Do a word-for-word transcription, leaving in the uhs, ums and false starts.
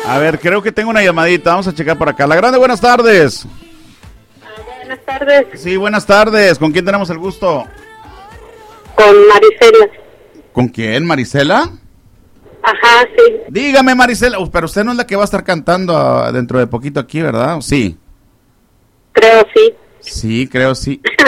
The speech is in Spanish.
A ver, creo que tengo una llamadita, vamos a checar por acá. La Grande, buenas tardes. Buenas tardes. Sí, buenas tardes. ¿Con quién tenemos el gusto? Con Marisela. ¿Con quién, Marisela? Ajá, sí. Dígame, Marisela, uh, pero usted no es la que va a estar cantando uh, dentro de poquito aquí, ¿verdad? Sí. Creo sí. Sí, creo sí.